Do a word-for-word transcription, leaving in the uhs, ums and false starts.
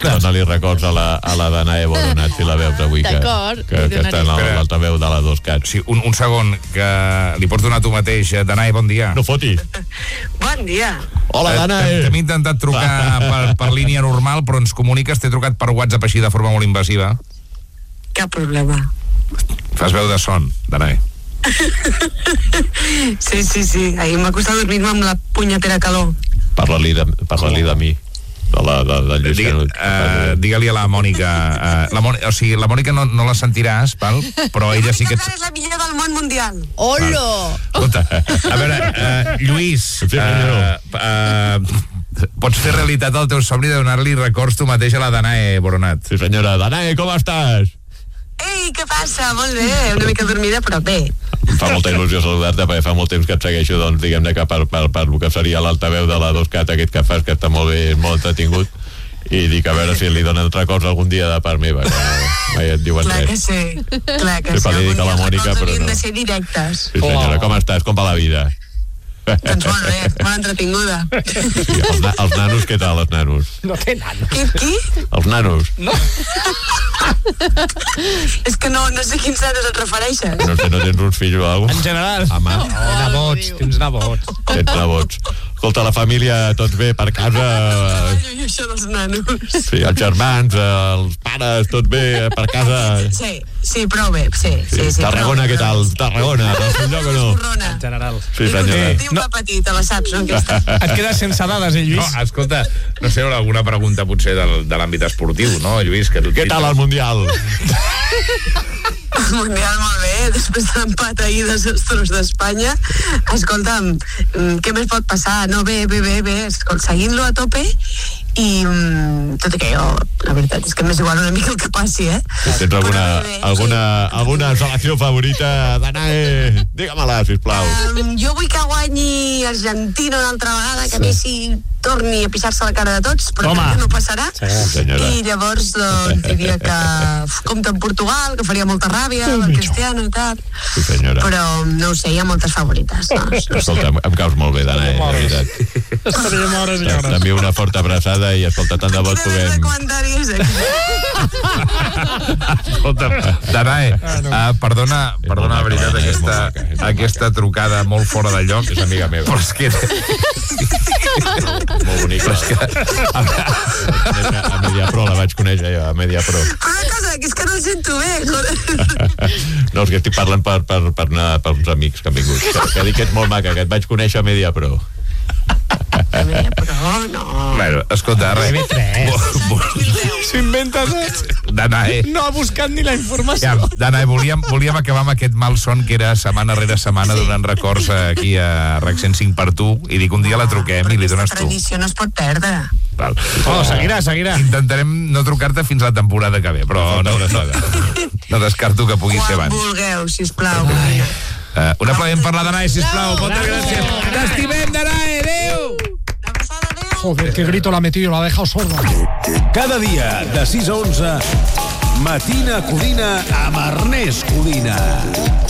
dona-li records a la, a la Danae Boronat, si la veus avui, que, que, que està en l'altaveu de la dos cat. Sí, un, un segon, que li pots donar tu mateix. Danae, bon dia. No foti. Bon dia. Hola, Danae. T'hem intentat trucar per, per línia normal, però ens comuniques, t'he trucat per WhatsApp així de forma molt invasiva. Cap problema. Fas veu de son, Danae. Sí, sí, sí. Ahir m'ha costat dormir-me amb la punyetera calor. Parla-li de, parla-li de mi. De la, de, de Lluís Digue, Canut. Uh, digue-li a la Mònica, uh, la Mònica, o sigui, la Mònica no, no la sentiràs, val? Però ella sí que... La Mònica és la millor del món mundial. Hola! Escolta, a veure, uh, Lluís, uh, uh, pots fer realitat el teu somni de donar-li records tu mateix a la Danae Boronat. Sí, senyora. Danae, com estàs? Ei, què passa? Molt bé, una mica dormida, però bé. Em fa molta il·lusió saludar-te, perquè fa molt temps que et segueixo, doncs, diguem-ne, que per, per, per el que seria l'altaveu de la dos cat, aquest que fas, que està molt bé, molt entretingut, i dic, a veure si li donen records algun dia de part meva, que mai et diuen clar res. Clar que sí, clar que sí. Sempre li dic a la Mònica, però no. De ser directes. Sí, senyora, com estàs? Com va la vida? Doncs molt bé, molt entretinguda. Sí, els, na els nanos, què tal, els nanos? No té nanos. Qui? Qui? Els nanos. No. És que no, no sé quins nanos et refereixes. No sé, no tens uns fills o alguna cosa? En general. Home. No, oh, nebots, tens nebots. Tens nebots. Escolta, la família, tots bé per casa? Ai, això dels nanos. Sí, els germans, els pares, tot bé per casa? Sí, sí, prou bé, sí. sí, sí Tarragona, què tal? Tarragona, tens un lloc o no? En general. Sí, senyora. Diu que petit, te la saps, no? Aquesta. Et quedes sense dades, eh, Lluís? No, escolta, no sé, alguna pregunta potser del, de l'àmbit esportiu, no, Lluís? Que tu què tal el Mundial? El Mundial molt bé, després de l'empat ahir desastrós d'Espanya. Escolta'm, què més pot passar? No, bé, bé, bé, bé. Escolta, seguint-lo a tope i um, tot i que jo, la veritat és que m'és igual una mica el que passi, eh? Tens alguna, alguna, alguna selecció favorita? Danae, digue-me-la, sisplau. Um, jo vull que guanyi Argentina una altra vegada, que Messi torni a pixar-se la cara de tots, però crec que no passarà. Sí, i llavors doncs, diria que compta en Portugal, que faria molta ràbia, el Cristiano i tal. Sí, senyora. Però no ho sé, hi ha moltes favorites. No? Escolta, em, em caus molt bé, Danae, de veritat. Estaríem hores i hores. T'envio una forta abraçada i escolta, tant de bo puguem... comentaris aquí. Escolta, Danae, uh, perdona, perdona, la veritat, aquesta, aquesta trucada molt fora de lloc. És amiga meva. Però és que... Molt bonica. És que... A Mediapro, la vaig conèixer jo, a Mediapro. Però una cosa, que és que no el sento bé, joder. No, és que estic parlant per, per, per, anar, per uns amics que han vingut. Que, que dic que ets molt maca, que et vaig conèixer a Mediapro. Però no. Bueno, escolta, res. S'inventa tot. Danae. No ha buscat ni la informació. Ja, Danae, volíem, volíem acabar amb aquest mal son que era setmana rere setmana sí. donant records aquí a RAC cent cinc per tu i dic un dia la truquem i li dones tu. Aquesta tradició no es pot perdre. Val. Oh, seguirà, seguirà. Intentarem no trucar-te fins la temporada que ve, però no, no, no descarto que pugui ser abans. Quan vulgueu, sisplau. Uh, un aplaudiment per la Danae, sisplau. Moltes gràcies. T'estimem, Danae. Adéu. Joder, qué grito la ha metido, la ha dejado sorda. Cada dia, de sis a onze, Matina Codina amb Ernest Codina.